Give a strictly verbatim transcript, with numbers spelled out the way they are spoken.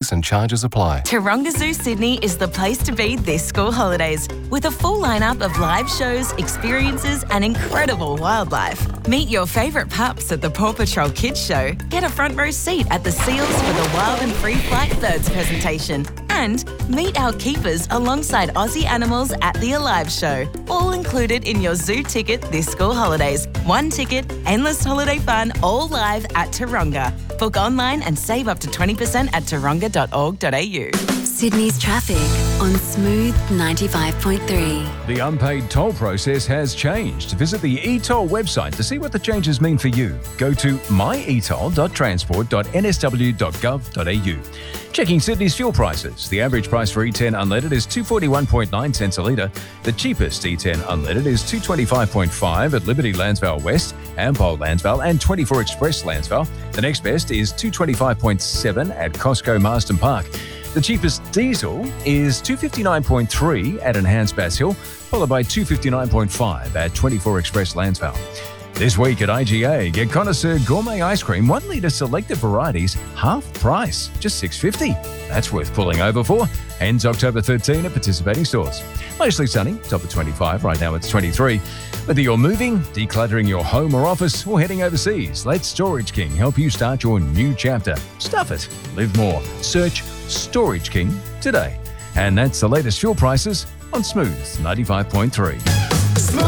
Fees and charges apply. Taronga Zoo Sydney is the place to be this school holidays, with a full lineup of live shows, experiences and incredible wildlife. Meet your favourite pups at the Paw Patrol Kids Show. Get a front row seat at the Seals for the Wild and Free Flight Birds presentation. And meet our keepers alongside Aussie animals at the Alive Show. All included in your zoo ticket this school holidays. One ticket, endless holiday fun, all live at Taronga. Book online and save up to twenty percent at taronga dot org dot a u. Sydney's traffic on Smooth ninety-five point three. The unpaid toll process has changed. Visit the e-toll website to see what the changes mean for you. Go to my e toll dot transport dot n s w dot gov dot a u. Checking Sydney's fuel prices. The average price for E ten unleaded is two forty-one point nine cents a litre. The cheapest E ten unleaded is two twenty-five point five at Liberty Lansvale West, Ampol Lansvale and twenty-four Express Lansvale. The next best is two twenty-five point seven at Costco Marsden Park. The cheapest diesel is two fifty-nine point three at Enhanced Bass Hill, followed by two fifty-nine point five at twenty-four Express Lansvale. This week at I G A, get Connoisseur Gourmet Ice Cream, one litre selected varieties, half price, just six dollars fifty. That's worth pulling over for. Ends October thirteenth at participating stores. Mostly sunny, top of twenty-five, right now it's twenty-three. Whether you're moving, decluttering your home or office, or heading overseas, let Storage King help you start your new chapter. Stuff it, live more. Search Storage King today. And that's the latest fuel prices on Smooth ninety-five point three. Smooth.